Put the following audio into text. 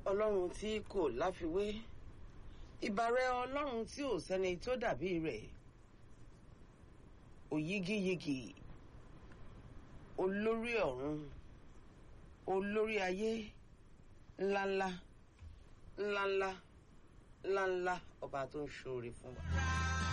ọlọ́run tí kò láfiwé, ìbàrẹ̀ ọlọ́run tí ò sẹ́ni tó dàbí rẹ̀, òyígíyigì, olórí ọ̀run, olórí ayé, ńláńlá ńláńlá ńláńlá, ọba tó ń ṣoore fún wa.